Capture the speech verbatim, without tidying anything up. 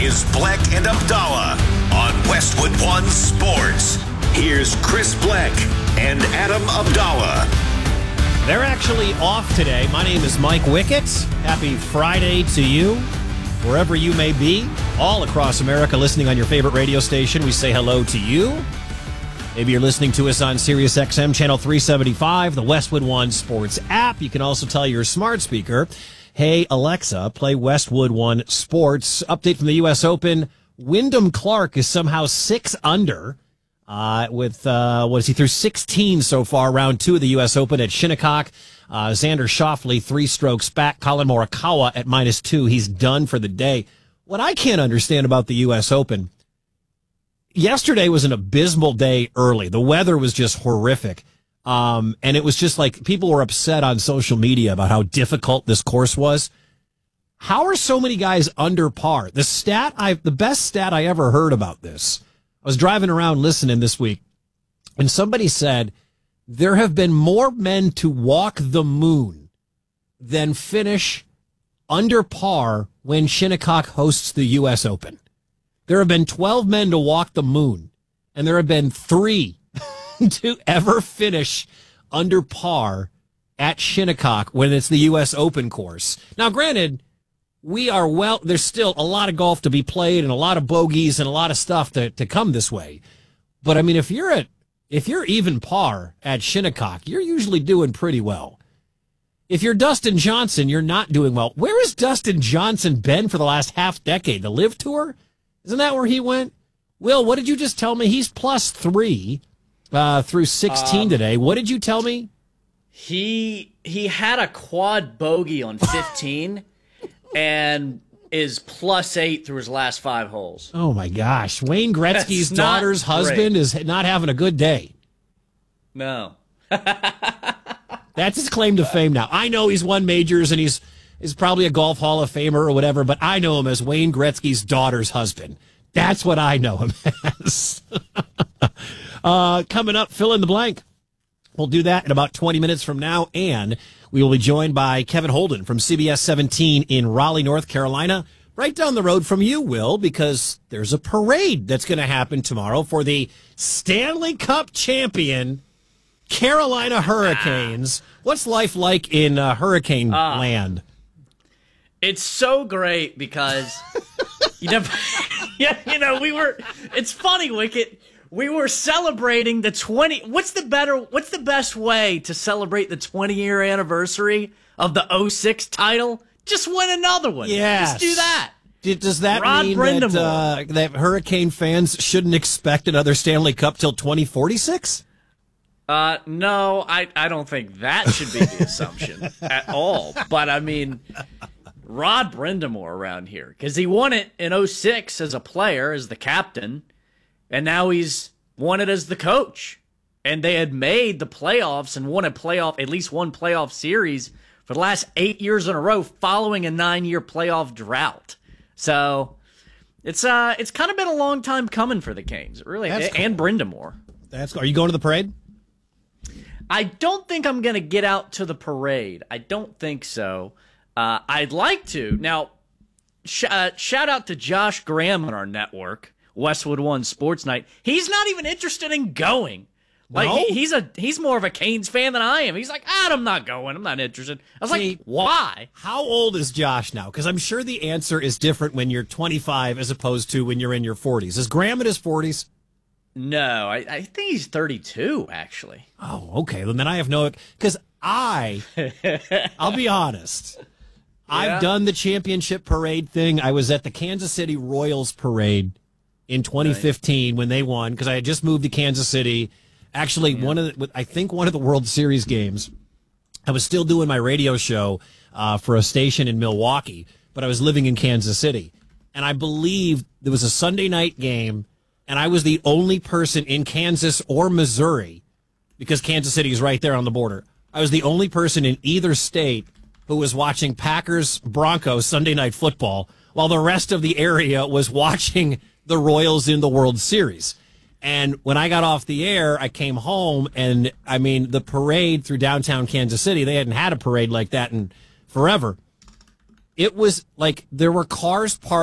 is Bleck and Abdallah on Westwood One Sports. Here's Chris Bleck and Adam Abdallah. They're actually off today. My name is Mike Wickett. Happy Friday to you, wherever you may be, all across America, listening on your favorite radio station. We say hello to you. Maybe you're listening to us on Sirius X M Channel three seventy-five, the Westwood One Sports app. You can also tell your smart speaker, hey, Alexa, play Westwood One Sports. Update from the U S Open. Wyndham Clark is somehow six under. Uh, with, uh, what is he, through sixteen so far, round two of the U S Open at Shinnecock. Uh, Xander Schauffele, three strokes back. Colin Morikawa at minus two. He's done for the day. What I can't understand about the U S Open, yesterday was an abysmal day early. The weather was just horrific. Um, and it was just like people were upset on social media about how difficult this course was. How are so many guys under par? The stat I, the best stat I ever heard about this, I was driving around listening this week, and somebody said there have been more men to walk the moon than finish under par when Shinnecock hosts the U S Open. There have been twelve men to walk the moon, and there have been three to ever finish under par at Shinnecock when it's the U S Open course. Now, granted, we are well, there's still a lot of golf to be played and a lot of bogeys and a lot of stuff to, to come this way. But I mean, if you're at, if you're even par at Shinnecock, you're usually doing pretty well. If you're Dustin Johnson, you're not doing well. Where has Dustin Johnson been for the last half decade? The Live Tour? Isn't that where he went? Will, what did you just tell me? He's plus three uh, through sixteen um, today. What did you tell me? He he had a quad bogey on fifteen and is plus eight through his last five holes. Oh, my gosh. Wayne Gretzky's That's daughter's husband great. is not having a good day. No. That's his claim to fame now. I know he's won majors and he's is probably a golf Hall of Famer or whatever, but I know him as Wayne Gretzky's daughter's husband. That's what I know him as. uh, coming up, fill in the blank. We'll do that in about twenty minutes from now, and we will be joined by Kevin Holden from C B S seventeen in Raleigh, North Carolina, right down the road from you, Will, because there's a parade that's going to happen tomorrow for the Stanley Cup champion Carolina Hurricanes. What's life like in uh, Hurricane uh, land? It's so great because you know, yeah, you know, we were. It's funny, Wicket. We were celebrating the twenty. What's the better? What's the best way to celebrate the twenty-year anniversary of the oh six title? Just win another one. Yes. Just do that. Does that Rod mean Brindamore. that, uh, that Hurricane fans shouldn't expect another Stanley Cup till twenty forty-six? Uh, no, I, I don't think that should be the assumption at all. But, I mean, Rod Brindamore around here, because he won it in oh six as a player, as the captain, and now he's won it as the coach. And they had made the playoffs and won a playoff, at least one playoff series for the last eight years in a row following a nine-year playoff drought. So it's uh it's kind of been a long time coming for the Canes, really, That's and cool. Brindamore. That's cool. Are you going to the parade? I don't think I'm going to get out to the parade. I don't think so. Uh, I'd like to. Now, sh- uh, shout out to Josh Graham on our network, Westwood One Sports Night. He's not even interested in going. Like No? he, he's a he's more of a Canes fan than I am. He's like, ah, I'm not going. I'm not interested. I was See, like, why? How old is Josh now? Because I'm sure the answer is different when you're twenty-five as opposed to when you're in your forties. Is Graham in his forties? No, I, I think he's thirty-two, actually. Oh, okay. Well, then I have no... Because I, I'll be honest, Yeah. I've done the championship parade thing. I was at the Kansas City Royals parade in twenty fifteen when they won, because I had just moved to Kansas City. Actually, yeah. one of the, I think one of the World Series games, I was still doing my radio show uh, for a station in Milwaukee, but I was living in Kansas City. And I believe there was a Sunday night game, and I was the only person in Kansas or Missouri, because Kansas City is right there on the border. I was the only person in either state who was watching Packers Broncos Sunday Night Football, while the rest of the area was watching the Royals in the World Series. And when I got off the air, I came home, and, I mean, the parade through downtown Kansas City, they hadn't had a parade like that in forever. It was like there were cars parked